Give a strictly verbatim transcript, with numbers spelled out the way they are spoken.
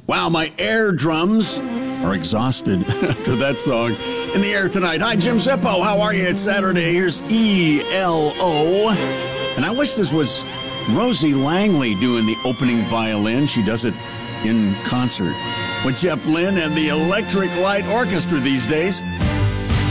Wow, my air drums are exhausted after that song. In the air tonight. Hi, Jim Zippo. How are you? It's Saturday. Here's E L O. And I wish this was Rosie Langley doing the opening violin. She does it in concert with Jeff Lynne and the Electric Light Orchestra these days.